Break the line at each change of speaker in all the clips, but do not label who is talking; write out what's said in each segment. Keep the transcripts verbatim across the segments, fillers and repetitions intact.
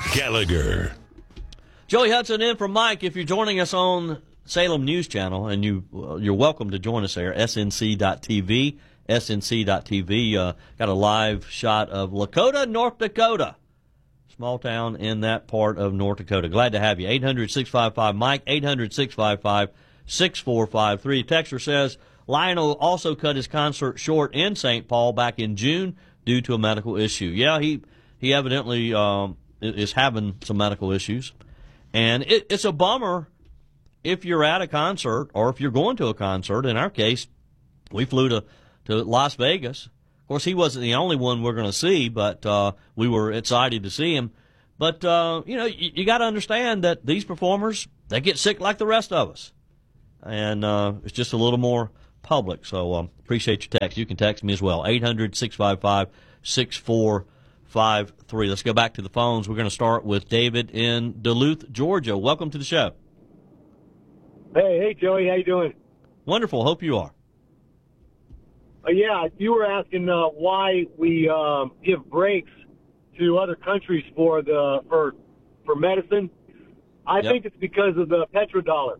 Gallagher.
Joey Hudson in for Mike. If you're joining us on Salem News Channel, and you, uh, you're welcome to join us there, S N C dot T V, S N C dot T V. Uh, got a live shot of Lakota, North Dakota. Small town in that part of North Dakota. Glad to have you. eight hundred, six five five, Mike, eight hundred, six five five, six four five three. Texter says Lionel also cut his concert short in Saint Paul back in June due to a medical issue. Yeah, he, he evidently um, is having some medical issues. And it, it's a bummer if you're at a concert or if you're going to a concert. In our case, we flew to, to Las Vegas. Of course, he wasn't the only one we're going to see, but uh, we were excited to see him. But, uh, you know, you, you got to understand that these performers, they get sick like the rest of us. And uh, it's just a little more public. So um, appreciate your text. You can text me as well, eight hundred, six five five, six four five three. Let's go back to the phones. We're going to start with David in Duluth, Georgia. Welcome to the show.
Hey, hey, Joey, how you doing?
Wonderful. Hope you are.
Uh, yeah, you were asking uh, why we um, give breaks to other countries for the for for medicine. I
Yep.
think it's because of the petrodollar.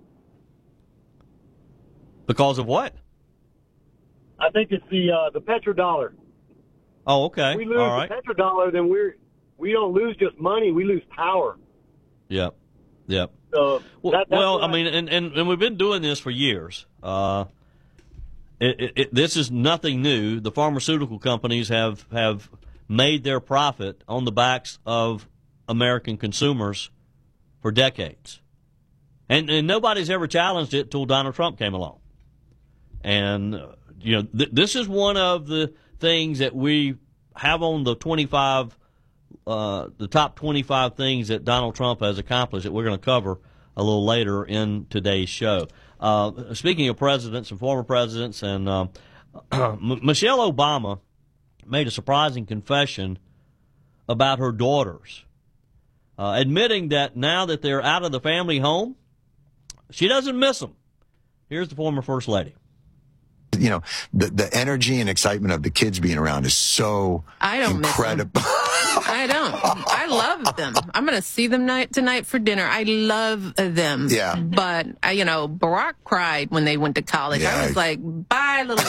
Because of what?
I think it's the uh, the petrodollar.
Oh, okay.
If we lose
All right.
the petrodollar, then we're we don't lose just money; we lose power.
Yep. Yep.
So
Well,
that, that's
well
what
I mean, and, and, and we've been doing this for years. Uh, it, it, it, this is nothing new. The pharmaceutical companies have, have made their profit on the backs of American consumers for decades. And, and nobody's ever challenged it till Donald Trump came along. And, uh, you know, th- this is one of the things that we have on the twenty-five Uh, the top twenty-five things that Donald Trump has accomplished that we're going to cover a little later in today's show. Uh, speaking of presidents and former presidents, and uh, M- Michelle Obama made a surprising confession about her daughters, uh, admitting that now that they're out of the family home, she doesn't miss them. Here's the former First Lady.
You know, the the energy and excitement of the kids being around is so
I don't
incredible.
miss them. I don't. I love them. I'm going to see them night tonight for dinner. I love them.
Yeah.
But, uh, you know, Barack cried when they went to college.
Yeah.
I was like, bye, little.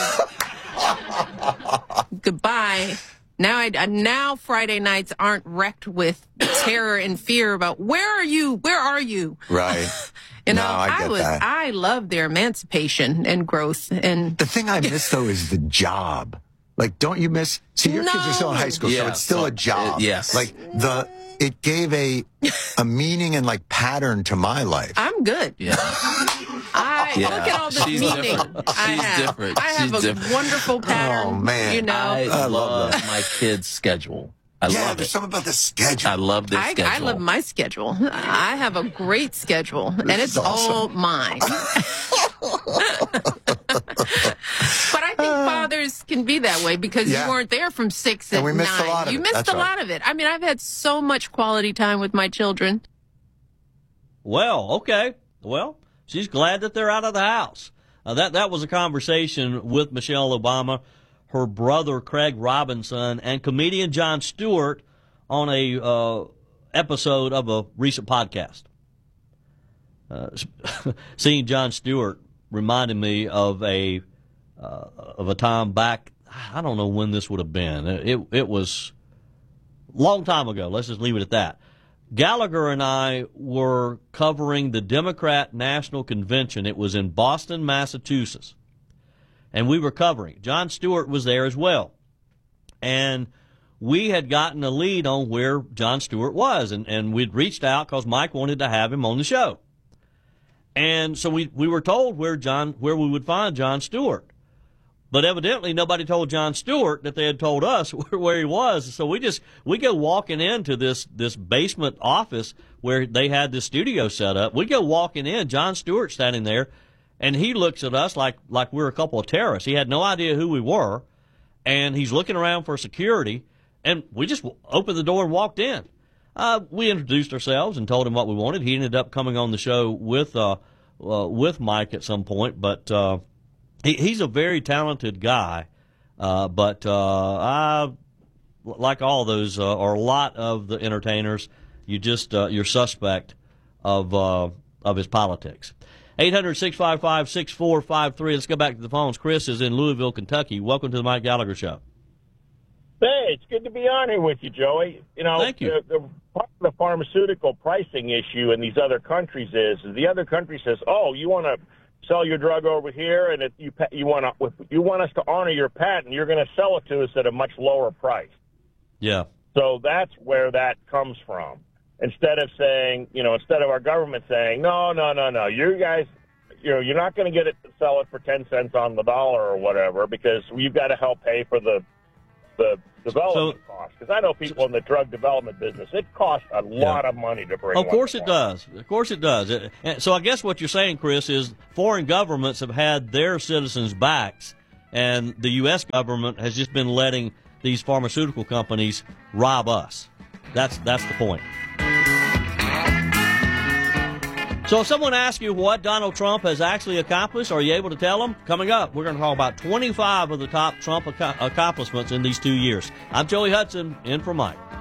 Goodbye. Now, I, uh, now Friday nights aren't wrecked with terror and fear about where are you? Where are you?
Right.
You know,
No, I get
was,
that.
I love their emancipation and growth. And
The thing I miss, though, is the job. Like, don't you miss? See, your kids are still in high school, so
Yeah,
it's still
so,
a job.
uh, yes.
Like, the it gave a a meaning and, like, pattern to my life.
I'm good.
Yeah.
I
Yeah.
look at all this
She's
meaning.
different.
I
She's
have.
different.
I have
She's
a
different.
wonderful pattern.
Oh, man.
You know,
I,
I love
love
that.
my kids' schedule. I
yeah,
love
there's
it.
something about the schedule.
I love their
I,
schedule.
I love my schedule. I have a great schedule, and it's
is awesome.
all mine. But I think fathers can be that way because
Yeah.
you weren't there from six
And
at
we missed a
nine.
lot of
you
it.
missed
That's
a
right.
lot of it. I mean, I've had so much quality time with my children.
Well, okay. Well, she's glad that they're out of the house. Uh, that that was a conversation with Michelle Obama, her brother Craig Robinson, and comedian Jon Stewart on a uh, episode of a recent podcast. Uh, seeing Jon Stewart reminded me of a uh, of a time back. I don't know when this would have been. It it was a long time ago. Let's just leave it at that. Gallagher and I were covering the Democrat National Convention. It was in Boston, Massachusetts. And we were covering. Jon Stewart was there as well. And we had gotten a lead on where Jon Stewart was. And, and we'd reached out because Mike wanted to have him on the show. And so we, we were told where John where we would find Jon Stewart. But evidently nobody told Jon Stewart that they had told us where, where he was. So we just we go walking into this this basement office where they had this studio set up. We go walking in, Jon Stewart standing there, and he looks at us like like we're a couple of terrorists. He had no idea who we were, and he's looking around for security. And we just opened the door and walked in. Uh, we introduced ourselves and told him what we wanted. He ended up coming on the show with uh, uh with Mike at some point, but. Uh, He, he's a very talented guy, uh, but uh, I, like all those, uh, or a lot of the entertainers, you just uh, you're suspect of uh, of his politics. eight hundred, six five five, six four five three. Let's go back to the phones. Chris is in Louisville, Kentucky. Welcome to the Mike Gallagher Show.
Hey, it's good to be on here with you, Joey. You know,
Thank you.
The, the, part of the pharmaceutical pricing issue in these other countries is, is the other country says, "Oh, you want to sell your drug over here, and if you you want to you want us to honor your patent, you're going to sell it to us at a much lower price."
Yeah.
So that's where that comes from. Instead of saying, you know, instead of our government saying, "No, no, no, no, you guys, you know, you're not going to get it to sell it for ten cents on the dollar or whatever, because you've got to help pay for the the development
So,
costs." Because I know people in the drug development business, it costs a lot of money to bring.
Of course
one
it
to
does. Of course it does. It, and so I guess what you're saying, Chris, is foreign governments have had their citizens' backs, and the U S government has just been letting these pharmaceutical companies rob us. That's that's the point. So if someone asks you what Donald Trump has actually accomplished, are you able to tell them? Coming up, we're going to talk about twenty-five of the top Trump ac- accomplishments in these two years. I'm Joey Hudson, in for Mike.